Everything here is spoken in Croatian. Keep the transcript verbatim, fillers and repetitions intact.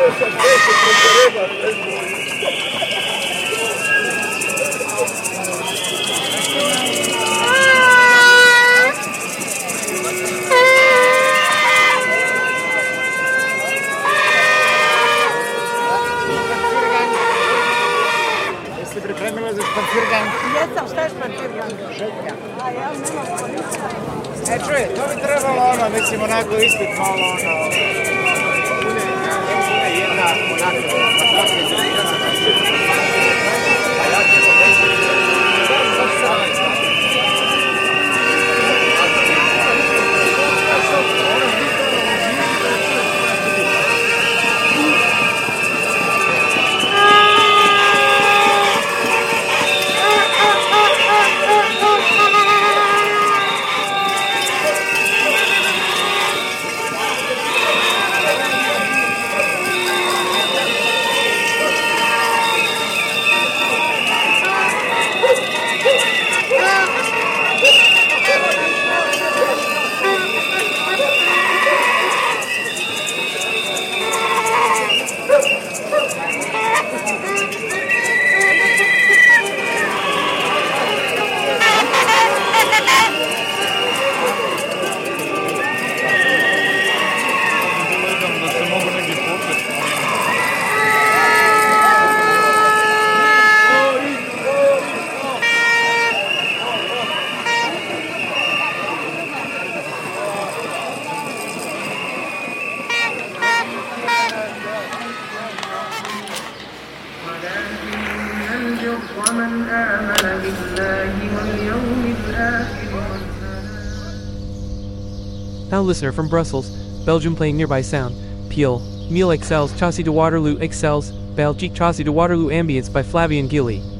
Jeste pripremila za špancirgang? Jesam, šta je špancirgang? Šetnja. A ja nemam. E čuje, to bi trebalo ono, mislim onako ispit malo ono... Bude jedna onako, onako izolirana. A ja ću se reći... ومن آمن بالله واليوم الآخر. Now listener from Brussels, Belgium playing nearby sound, Peel, Meal excels, Chaussee de Waterloo excels, Belgique Chaussee de Waterloo ambience by Flavien Gilly.